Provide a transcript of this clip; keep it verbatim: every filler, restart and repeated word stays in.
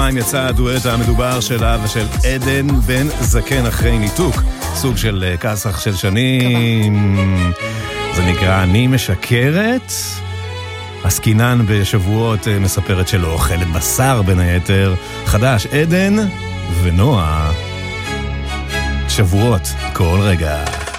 יצא הדואט המדובר שלה ושל עדן בן זקן אחרי ניתוק, סוג של כסח של שנים. זה נקרא אני משקרת. הסקינן בשבועות מספרת שלא אוכלת בשר בין היתר. חדש, עדן ונועה. שבועות כל רגע.